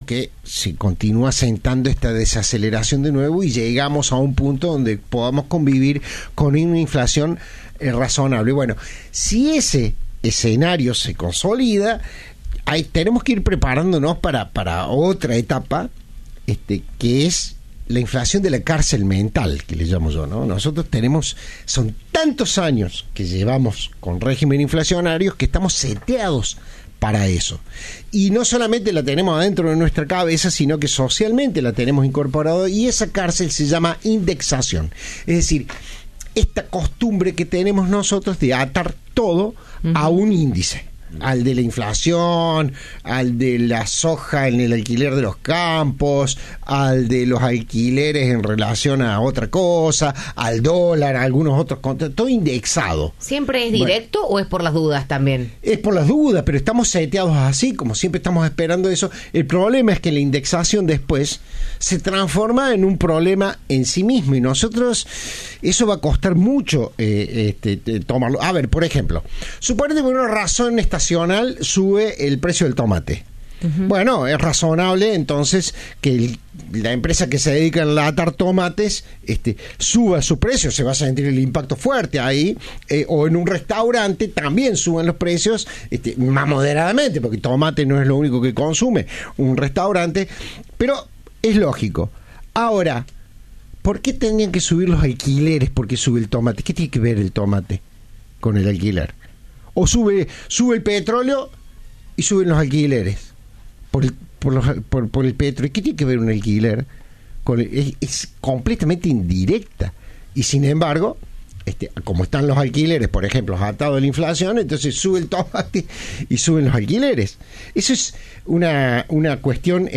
que se continúa sentando esta desaceleración de nuevo y llegamos a un punto donde podamos convivir con una inflación razonable. Bueno, si ese escenario se consolida, tenemos que ir preparándonos para otra etapa, que es la inflación de la cárcel mental, que le llamo yo, ¿no? Nosotros son tantos años que llevamos con régimen inflacionarios que estamos seteados para eso. Y no solamente la tenemos adentro de nuestra cabeza, sino que socialmente la tenemos incorporado, y esa cárcel se llama indexación. Es decir, esta costumbre que tenemos nosotros de atar todo a un índice. Al de la inflación, al de la soja en el alquiler de los campos, al de los alquileres en relación a otra cosa, al dólar, a algunos otros contratos, todo indexado. ¿Siempre es directo o es por las dudas también? Es por las dudas, pero estamos seteados así, como siempre estamos esperando eso. El problema es que la indexación después se transforma en un problema en sí mismo, y nosotros, eso va a costar mucho tomarlo. A ver, por ejemplo, suponete por una razón estacional sube el precio del tomate. Bueno, es razonable entonces que la empresa que se dedica a enlatar tomates suba su precio, se va a sentir el impacto fuerte ahí, o en un restaurante también suben los precios más moderadamente, porque tomate no es lo único que consume un restaurante, pero es lógico. Ahora, ¿por qué tendrían que subir los alquileres porque sube el tomate? ¿Qué tiene que ver el tomate con el alquiler? O sube el petróleo y suben los alquileres por el petróleo. ¿Qué tiene que ver un alquiler? Es completamente indirecta. Y sin embargo, como están los alquileres, por ejemplo, atados a la inflación, entonces sube el tomate y suben los alquileres. Eso es una cuestión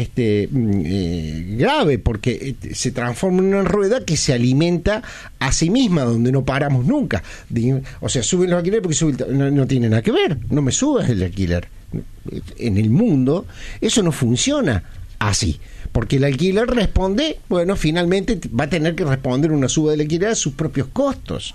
grave, porque se transforma en una rueda que se alimenta a sí misma, donde no paramos nunca. O sea, suben los alquileres porque no tiene nada que ver. No me subas el alquiler. En el mundo eso no funciona así, porque el alquiler responde, finalmente va a tener que responder una suba del alquiler a sus propios costos,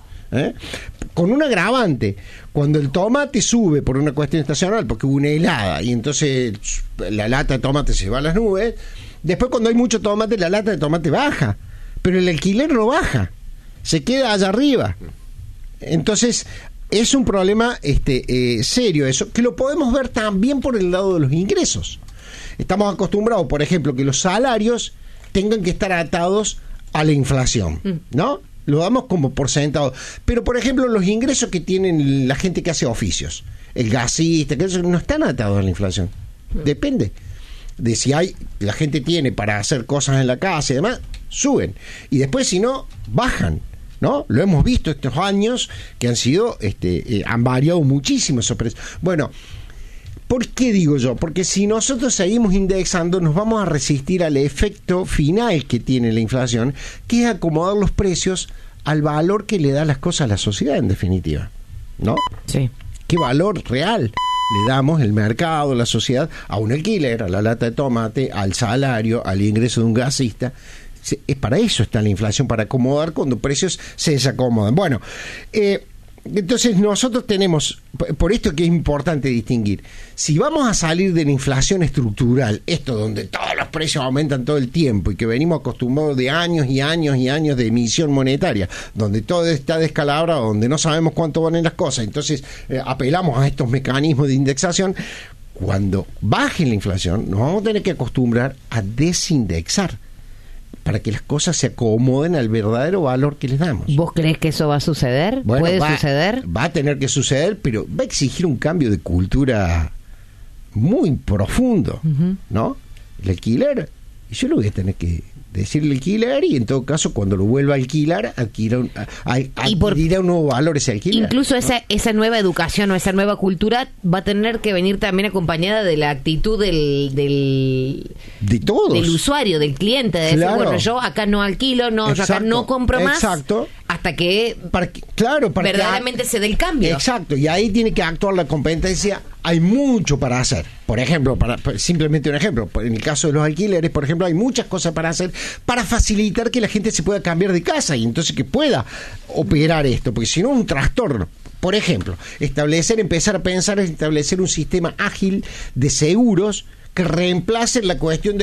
con un agravante. Cuando el tomate sube por una cuestión estacional, porque hubo una helada y entonces la lata de tomate se va a las nubes, después cuando hay mucho tomate, la lata de tomate baja, pero el alquiler no baja, se queda allá arriba. Entonces es un problema serio eso, que lo podemos ver también por el lado de los ingresos. Estamos acostumbrados, por ejemplo, que los salarios tengan que estar atados a la inflación, ¿no? Lo damos como por sentado. Pero, por ejemplo, los ingresos que tienen la gente que hace oficios, el gasista, que no están atados a la inflación. Depende de si la gente tiene para hacer cosas en la casa y demás, suben. Y después, si no, bajan, ¿no? Lo hemos visto estos años que han sido, han variado muchísimo esos precios. Bueno, ¿por qué digo yo? Porque si nosotros seguimos indexando, nos vamos a resistir al efecto final que tiene la inflación, que es acomodar los precios al valor que le da las cosas a la sociedad, en definitiva, ¿no? Sí. ¿Qué valor real le damos el mercado, la sociedad, a un alquiler, a la lata de tomate, al salario, al ingreso de un gasista? Es para eso está la inflación, para acomodar cuando precios se desacomodan. Bueno, entonces nosotros tenemos, por esto que es importante distinguir, si vamos a salir de la inflación estructural, esto donde todos los precios aumentan todo el tiempo y que venimos acostumbrados de años y años y años de emisión monetaria, donde todo está descalabrado, donde no sabemos cuánto valen las cosas, entonces apelamos a estos mecanismos de indexación. Cuando baje la inflación, nos vamos a tener que acostumbrar a desindexar, para que las cosas se acomoden al verdadero valor que les damos. ¿Vos crees que eso va a suceder? Bueno, ¿puede suceder? Va a tener que suceder, pero va a exigir un cambio de cultura muy profundo, ¿no? El alquiler, yo lo voy a tener que decir el alquiler, y en todo caso cuando lo vuelva a alquilar adquirirá un nuevo valor ese alquiler. Incluso esa nueva educación o esa nueva cultura va a tener que venir también acompañada de la actitud de todos, del usuario, del cliente, de decir, bueno, yo acá no alquilo, yo acá no compro más, hasta que verdaderamente se dé el cambio. Exacto, y ahí tiene que actuar la competencia. Hay mucho para hacer. Por ejemplo, simplemente un ejemplo, en el caso de los alquileres, por ejemplo, hay muchas cosas para hacer para facilitar que la gente se pueda cambiar de casa y entonces que pueda operar esto, porque si no es un trastorno. Por ejemplo, empezar a pensar en establecer un sistema ágil de seguros que reemplace la cuestión de